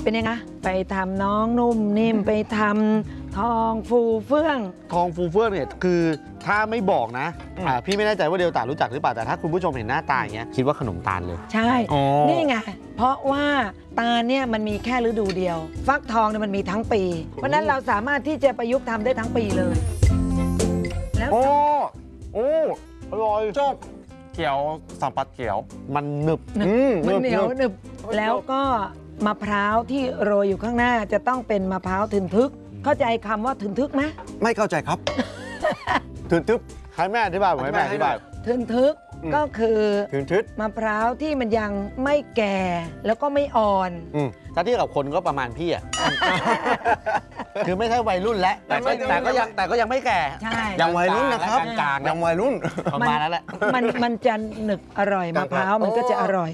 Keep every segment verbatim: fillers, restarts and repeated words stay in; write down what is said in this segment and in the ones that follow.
เป็นยังไงไปทำน้องนุ่มนิ่มไปทำทองฟูเฟื่องทองฟูเฟื่องเนี่ยคือถ้าไม่บอกนะอ่าพี่ไม่แน่ใจว่าเดลต้ารู้จักหรือเปล่าแต่ถ้าคุณผู้ชมเห็นหน้าตาอย่างเงี้ยคิดว่าขนมตาลเลยใช่นี่ไงเพราะว่าตาลเนี่ยมันมีแค่ฤดูเดียวฟักทองเนี่ยมันมีทั้งปีเพราะนั้นเราสามารถที่จะประยุกต์ทำได้ทั้งปีเลยแล้วโอ้โอ้อร่อยชอบเกี๊ยวสัมผัสเกี๊ยวมันหนึบมันเหนียวหนึบแล้วก็มะพร้าวที่โรยอยู่ข้างหน้าจะต้องเป็นมะพร้าวทึนทึกเข้าใจคำว่าทึนทึกไหมไม่เข้าใจครับทึนทึกให้แม่อธิบายให้แม่อธิบายทึนทึกก็คือทึนทึกมะพร้าวที่มันยังไม่แก่แล้วก็ไม่อ่อนถ้าเทียบกับคนก็ประมาณพี่อ่ะคือไม่ใช่วัยรุ่นแล้วแต่ก็แต่ก็ยังแต่ก็ยังไม่แก่ยังวัยรุ่นนะครับกลางยังวัยรุ่นประมาณนั้นแหละมันมันจะหนึบอร่อยมะพร้าวมันก็จะอร่อย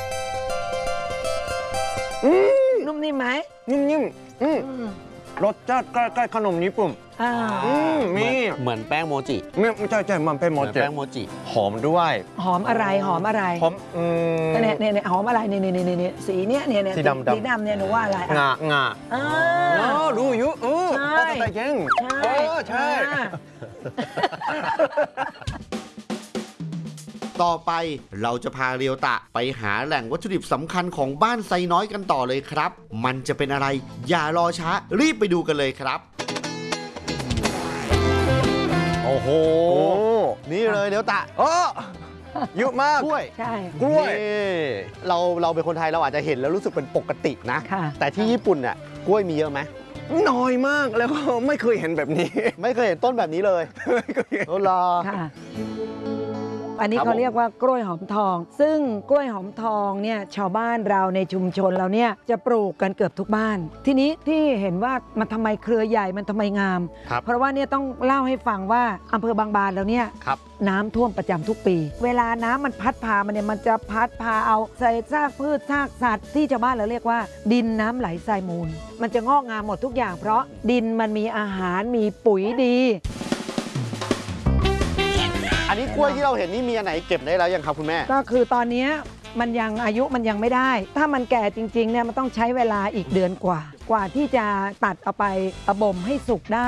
นุ่มนิ่มไหมนิ่มๆรสชาติใกล้ๆขนมญี่ปุ่นมีเหมือนแป้งโมจิไม่ใช่ใช่มันเป็นโมจิแป้งโมจิหอมด้วยหอมอะไรหอมอะไรหอมเนี่ยเนี่ยหอมอะไรเนี่ยเนี่ยเนี่ยสีเนี้ยเนี่ยเนี่ยสีดำสีดำเนี่ยหนูว่าอะไรงางาอ๋อรู้อยู่เออใช่แต่ยังเออใช่ต่อไปเราจะพาเรียวตะไปหาแหล่งวัตถุดิบสำคัญของบ้านไซน้อยกันต่อเลยครับมันจะเป็นอะไรอย่ารอช้ารีบไปดูกันเลยครับโอ้โหนี่เลยเรียวตะเออเยอะมากกล้วยใช่กล้วยเราเราเป็นคนไทยเราอาจจะเห็นแล้วรู้สึกเป็นปกตินะแต่ที่ญี่ปุ่นน่ะกล้วยมีเยอะไหมน้อยมากแล้วก็ไม่เคยเห็นแบบนี้ไม่เคยเห็นต้นแบบนี้เลยไม่เคยเห็นโอ้รออันนี้เขาเรียกว่ากล้วยหอมทองซึ่งกล้วยหอมทองเนี่ยชาวบ้านเราในชุมชนเราเนี่ยจะปลูกกันเกือบทุกบ้านทีนี้ที่เห็นว่ามันทำไมเครือใหญ่มันทำไมงามเพราะว่าเนี่ยต้องเล่าให้ฟังว่าอำเภอบางบานแล้วเนี่ยน้ำท่วมประจำทุกปีเวลาน้ำมันพัดพามันเนี่ยมันจะพัดพาเอาใส่ซากพืชซากสัตว์ที่ชาวบ้านเราเรียกว่าดินน้ำไหลทรายมูลมันจะงอกงามหมดทุกอย่างเพราะดินมันมีอาหารมีปุ๋ยดีอันนี้กล้วยที่เราเห็นนี่มีอันไหนเก็บได้แล้วยังครับคุณแม่ก็คือตอนนี้มันยังอายุมันยังไม่ได้ถ้ามันแก่จริงๆเนี่ยมันต้องใช้เวลาอีกเดือนกว่ากว่าที่จะตัดเอาไปบ่มให้สุกได้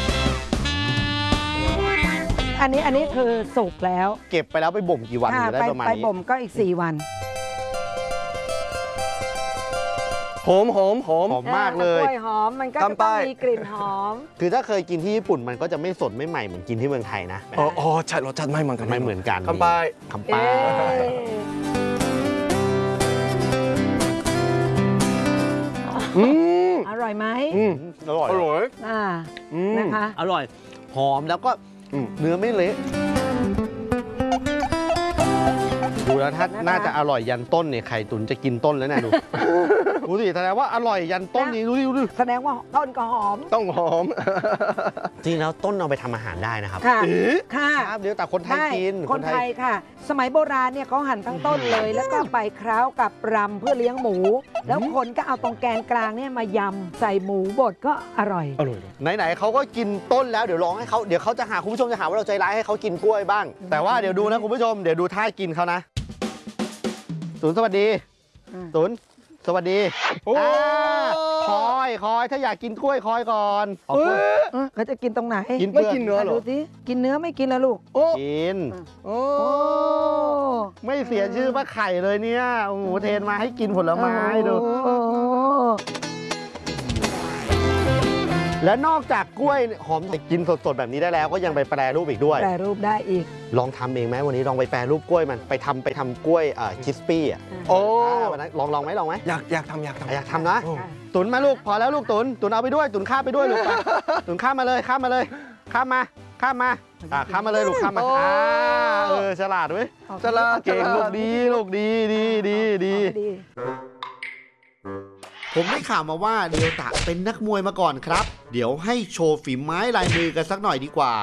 อันนี้อันนี้คือสุกแล้วเก็บไปแล้วไปบ่มกี่วันถึงได้ประมาณนี้ไปบ่มก็อีกสี่วันหอมหอมหอมหอมมากเลยกล้วยหอมมันก็จะต้องมีกลิ่นหอมคือถ้าเคยกินที่ญี่ปุ่นมันก็จะไม่สดไม่ใหม่เหมือนกินที่เมืองไทยนะอ๋อใช่รสชาติไม่เหมือนกันไม่เหมือนกันคำปายคำปายอร่อยไหมอร่อยอร่อยอ่านะคะอร่อยหอมแล้วก็เนื้อไม่เละดูแล้วถ้าน่าจะอร่อยยันต้นเนี่ยไข่ตุ๋นจะกินต้นแล้วเนี่ยดูดูสิแสดงว่าอร่อยยันต้นนี้ดูดิดูดิแสดงว่าต้นก็หอมต้องหอมจริงแล้วต้นเอาไปทำอาหารได้นะครับค่ะค่ะเดี๋ยวแต่คนไทยกินคนไทยค่ะสมัยโบราณเนี่ยเขาหั่นทั้งต้นเลยแล้วก็ไปเคล้ากับรำเพื่อเลี้ยงหมูแล้วคนก็เอาตรงแกนกลางเนี่ยมายำใส่หมูบดก็อร่อยอร่อยไหนๆเขาก็กินต้นแล้วเดี๋ยวลองให้เขาเดี๋ยวเขาจะหาคุณผู้ชมจะหาว่าเราใจร้ายให้เขากินกล้วยบ้างแต่ว่าเดี๋ยวดูนะคุณผู้ชมเดี๋ยวดูท่ากินเขานะตุนสวัสดีตุนสวัสดีคอยคอยถ้าอยากกินกล้วยคอยก่อนเขาจะกินตรงไหนกินไม่กินเนื้อหรอดูสิกินเนื้อไม่กินแล้วลูกกินโอ้ไม่เสียชื่อว่าไข่เลยเนี่ยโอ้โหเทนมาให้กินผลไม้ดูและนอกจากกล้วยหอมกินสดๆแบบนี้ได้แล้วก็ยังไปแปรรูปอีกด้วยแปรรูปได้อีกลองทำเองไหมวันนี้ลองไปแปรรูปกล้วยมันไปทำไปทำกล้วยอ่าคิสปี้อ่ะโอ้วันนั้นลองลองไหมลองไหมอยากอยากทำอยากทำอยากทำนะตุนมาลูกพอแล้วลูกตุนตุนเอาไปด้วยตุนข้ามไปด้วยลูกตุนข้ามมาเลยข้ามมาเลยข้ามมาข้ามมาอ่าข้ามมาเลยลูกข้ามมาอ่าเออฉลาดเว้ยฉลาดเก่งลูกดีลูกดีดีดีดีผมได้ข่าวมาว่าเดียวตะเป็นนักมวยมาก่อนครับเดี๋ยวให้โชว์ฝีไม้ลายมือกันสักหน่อยดีกว่า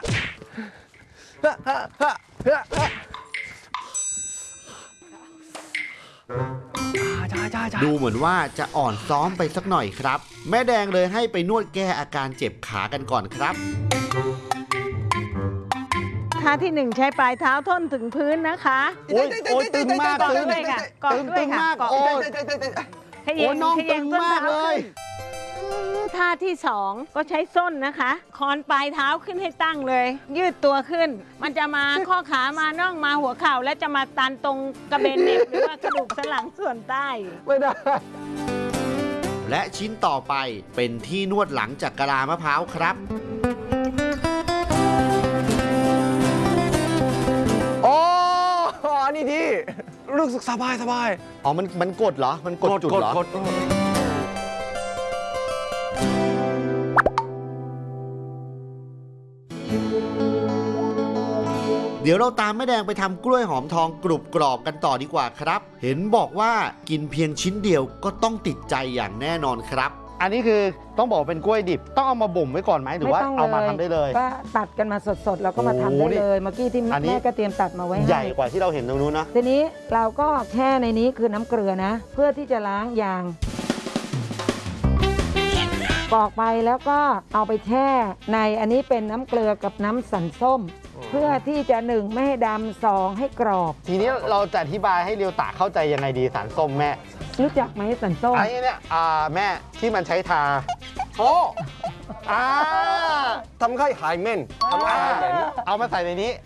ดูเหมือนว่าจะอ่อนซ้อมไปสักหน่อยครับแม่แดงเลยให้ไปนวดแก้อาการเจ็บขากันก่อนครับท่าที่หนึ่งใช้ปลายเท้าท่นถึงพื้นนะคะโอ้ยโอ้ยตึงมากตึงด้วยค่ะเกาะด้วยค่ะโอ้ยขยโอ้งน้องขตึยงงต้นมากเท้าเลยขึ้นท่าที่สองก็ใช้ส้นนะคะคอนปลายเท้าขึ้นให้ตั้งเลย ยืดตัวขึ้น มันจะมาข้อขามาน่องมาหัวเข่าและจะมาตันตรงกระเบนเน็บหรือว่ากระดูกสันหลังส่วนใต้ไม่ได้และชิ้นต่อไปเป็นที่นวดหลังจากกะลามะพร้าวครับโอ้อันนี้ดีรู้สึกสบายสบายอ๋อ มันมันกดเหรอ มันกดจุดเหรอกดเดี๋ยวเราตามแม่แดงไปทำกล้วยหอมทองกรุบกรอบกันต่อดีกว่าครับ เห็นบอกว่ากินเพียงชิ้นเดียวก็ต้องติดใจอย่างแน่นอนครับ อันนี้คือต้องบอกเป็นกล้วยดิบต้องเอามาบ่มไว้ก่อนไหมหรือว่าไม่ต้งเอามาทำได้เลยก็ตัดกันมาสดๆ แล้วก็มาทำโอ้โหได้เลย เมื่อกี้ที่อันนี้แม่ก็เตรียมตัดมาไว้ใหญ่กว่าที่เราเห็นตรงนู้นนะทีนี้เราก็แช่ในนี้คือน้ำเกลือนะ เพื่อที่จะล้างยางปอกไปแล้วก็เอาไปแช่ในอันนี้เป็นน้ำเกลือกับน้ำสันส้ม เพื่อที่จะหนึ่งไม่ให้ดำสองให้กรอบทีนี้เราจะอธิบายให้เรียวตาเข้าใจยังไงดีสารส้มแม่รู้จักไหมสันส้มอันนี้เนี่ยอ่าแม่ที่มันใช้ทาโอ้อ่าทำให้หายเหม็นทำให้หายเหม็นเอามาใส่ในนี้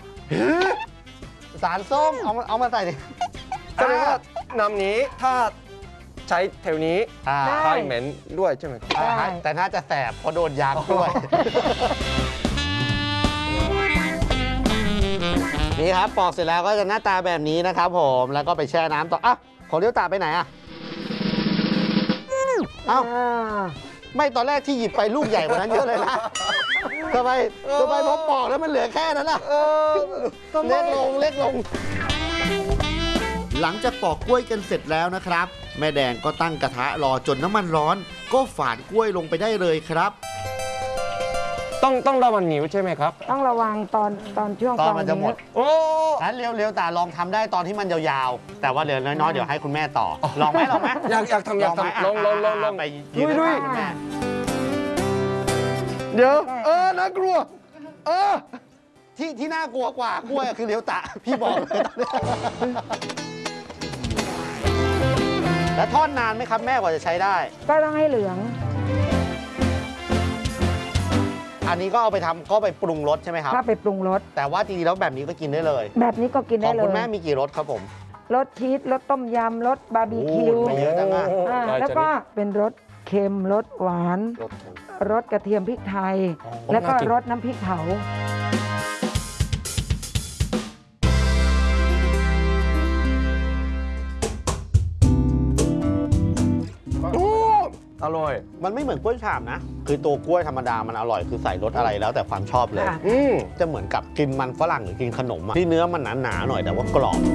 สารส้มเอามาเอามาใส่ในแสดงว่าน้ำนี้ถ้าใช้แถวนี้อ่าได้หายเหม็นด้วยใช่ไหมครับอ่าได้แต่น่าจะแสบเพราะโดนยางด้วย นี่ครับปอกเสร็จแล้วก็จะหน้าตาแบบนี้นะครับผมแล้วก็ไปแช่น้ำต่ออ่ะของเลี้ยวตาไปไหนอ่ะเอ้าอ่าไม่ตอนแรกที่หยิบไปลูกใหญ่กว่านั้นเยอะเลยนะทำไมทำไมพอปอกแล้วมันเหลือแค่นั้นล่ะเล็กลงเล็กลง หลังจากปอกกล้วยกันเสร็จแล้วนะครับ แม่แดงก็ตั้งกระทะรอจนน้ำมันร้อน ก็ฝานกล้วยลงไปได้เลยครับต้องต้องระวังนิ้วใช่ไหมครับต้องระวังตอนตอนช่วงตอนปลายมันจะหมดโอ้งั้นเร็วๆแต่ลองทำได้ตอนที่มันยาวๆ แต่ว่าเหลือน้อยๆ เดี๋ยวให้คุณแม่ต่อ ลองไหมลองไหมอยากอยากทำอยากไหมทำลองลองลองลองไปยืนลุยข้างๆคุณแม่เดี๋ยว เออน่ากลัว เออที่ที่น่ากลัวกว่ากล้วยคือเลี้ยวตะ พี่บอกเลยตอนนี้แล้วทอดนานไหมครับแม่กว่าจะใช้ได้ก็ต้องให้เหลืองอันนี้ก็เอาไปทำก็ไปปรุงรสใช่ไหมครับถ้าไปปรุงรสแต่ว่าจริงๆแล้วแบบนี้ก็กินได้เลยแบบนี้ก็กินขได้องเลคุณยแม่มีกี่รสครับผมรสชีสรสต้มยำรสบาร์บีคิวโอ้ไม่เยอะจังอะอ่าหลายแล้วชก็นิดเป็นรสเค็มรสหวานรสเค็มรสกระเทียมพริกไทยอ๋อแล้วก็น่ากินรสน้ำพริกเผาโอ้อร่อยมันไม่เหมือนกล้วยฉาบนะ คือตัวกล้วยธรรมดามันอร่อยคือใส่รสอะไรแล้วแต่ความชอบเลยค่ะอืมจะเหมือนกับกินมันฝรั่งหรือกินขนมอะที่เนื้อมันหนาๆหน่อยแต่ว่ากรอบ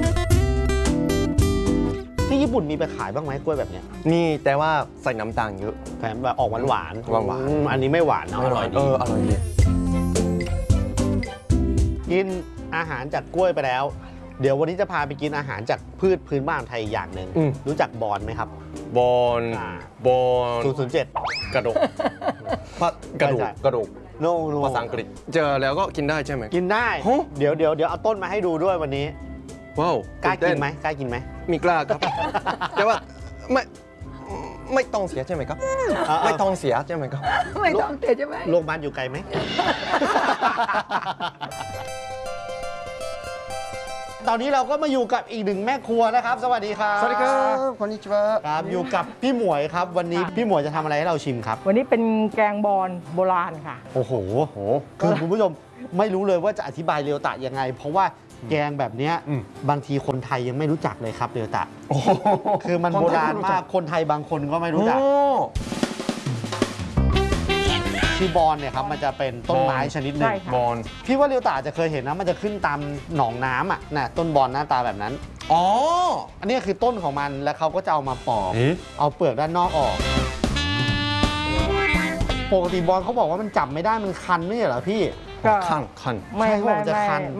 ที่ญี่ปุ่นมีไปขายบ้างไหมกล้วยแบบเนี้ยนี่แต่ว่าใส่น้ำตาลเยอะแถมแบบออกหวานหวานหวานๆอืมอันนี้ไม่หวานนะอร่อยเอดีออร่อยดีกินอาหารจากกล้วยไปแล้ว เดี๋ยววันนี้จะพาไปกินอาหารจากพืชพื้นบ้านไทยอีกอย่างหนึ่งอืมรู้จักบอนไหมครับบอลอ่าบอลศูนย์ศูนย์เจ็ดกระดูกพะกระดูกใช่กระดูกโนโนภาษาอังกฤษเจอแล้วก็กินได้ใช่ไหมกินได้ฮะเดี๋ยวเดี๋ยวเดี๋ยวเอาต้นมาให้ดูด้วยวันนี้ว้าวกล้าตื่กินเต้ไหมกล้ากินไหมมีกล้าครับ แต่ว่าไม่ไม่ต้องเสียใช่ไหมครับอ่าๆไม่ต้องเสียใช่ไหมครับไม่ต้องเตะใช่ไหมโรงพยาบาลอยู่ไกลไหม ตอนนี้เราก็มาอยู่กับอีกหนึ่งแม่ครัวนะครับ สวัสดีครับสวัสดีครับこんにちはครับอยู่กับพี่หมวยครับ วันนี้พี่หมวยจะทำอะไรให้เราชิมครับวันนี้เป็นแกงบอลโบราณค่ะโอ้โหคือคุณผู้ชมไม่รู้เลยว่าจะอธิบายเรียวตะยังไง เพราะว่าแกงแบบเนี้ยอืมบางทีคนไทยยังไม่รู้จักเลยครับเรียวตะโอ้โหคือมันโบราณมากคนไทยบางคนก็ไม่รู้จักโอ้คือบอนเนี่ยครับมันจะเป็นต้นไม้ชนิดหนึ่ใช่งค่ะบอลพี่ว่าเรียวตะจะเคยเห็นนะมันจะขึ้นตามหนองน้ำอ่ะน่ะต้นบอนหน้าตาแบบนั้นอ๋ออันนี้คือต้นของมันแล้วเขาก็จะเอามาปอกเอ๊ะเอาเปลือกด้านนอกออก ปกติบอลเขาบอกว่ามันจับไม่ได้มันคันไม่ใช่เหรอพี่ก็ขั้นขั้นไม่ใช่ไม่ผมจะไม่คัน